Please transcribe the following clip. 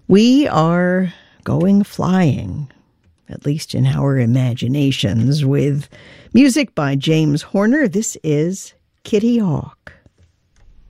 We are going flying, at least in our imaginations, with music by James Horner. This is Kitty Hawk.